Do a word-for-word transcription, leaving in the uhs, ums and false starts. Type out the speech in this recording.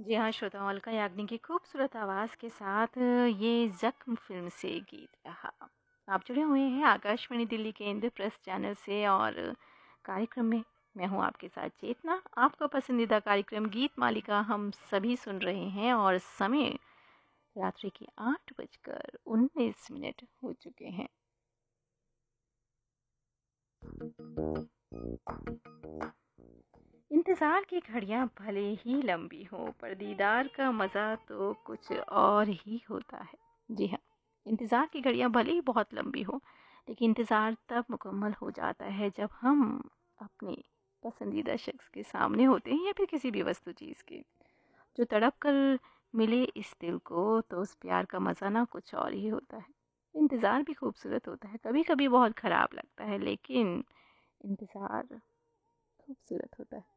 जी हाँ, श्रोताओं, अलका याग्निक की खूबसूरत आवाज़ के साथ ये ज़ख्म फ़िल्म से गीत रहा। आप जुड़े हुए हैं आकाशवाणी दिल्ली के इंद्रप्रस्थ चैनल से और कार्यक्रम में मैं हूँ आपके साथ चेतना। आपका पसंदीदा कार्यक्रम गीत मालिका हम सभी सुन रहे हैं और समय रात्रि के आठ बजकर उन्नीस मिनट हो चुके हैं। इंतज़ार की घड़ियां भले ही लंबी हों पर दीदार का मज़ा तो कुछ और ही होता है। जी हाँ, इंतज़ार की घड़ियां भले ही बहुत लंबी हो, लेकिन इंतज़ार तब मुकम्मल हो जाता है जब हम अपने पसंदीदा शख्स के सामने होते हैं या फिर किसी भी वस्तु चीज़ के जो तड़प कर मिले इस दिल को, तो उस प्यार का मज़ा ना कुछ और ही होता है। इंतज़ार भी खूबसूरत होता है, कभी कभी बहुत ख़राब लगता है, लेकिन इंतज़ार खूबसूरत होता है।